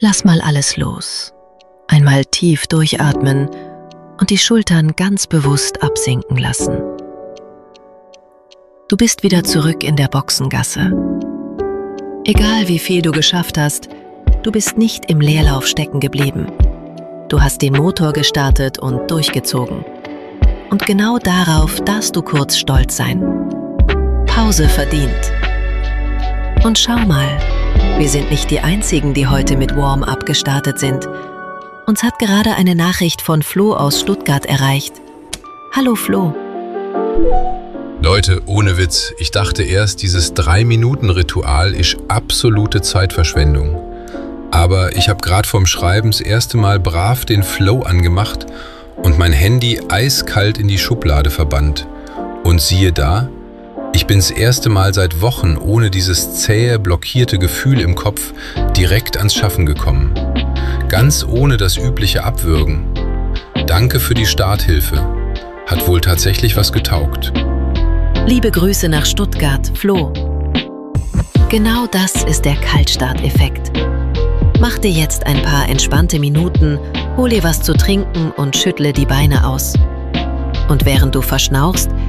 Lass mal alles los. Einmal tief durchatmen und die Schultern ganz bewusst absinken lassen. Du bist wieder zurück in der Boxengasse. Egal wie viel du geschafft hast, du bist nicht im Leerlauf stecken geblieben. Du hast den Motor gestartet und durchgezogen. Und genau darauf darfst du kurz stolz sein. Pause verdient. Und schau mal, wir sind nicht die Einzigen, die heute mit Warm-up gestartet sind. Uns hat gerade eine Nachricht von Flo aus Stuttgart erreicht. Hallo Flo. Leute, ohne Witz, ich dachte erst, dieses 3-Minuten-Ritual ist absolute Zeitverschwendung. Aber ich habe gerade vom Schreiben das erste Mal brav den Flow angemacht und mein Handy eiskalt in die Schublade verbannt. Und siehe da, ich bin das erste Mal seit Wochen ohne dieses zähe, blockierte Gefühl im Kopf direkt ans Schaffen gekommen. Ganz ohne das übliche Abwürgen. Danke für die Starthilfe. Hat wohl tatsächlich was getaugt. Liebe Grüße nach Stuttgart, Flo. Genau das ist der Kaltstart-Effekt. Mach dir jetzt ein paar entspannte Minuten, hol dir was zu trinken und schüttle die Beine aus. Und während du verschnauchst,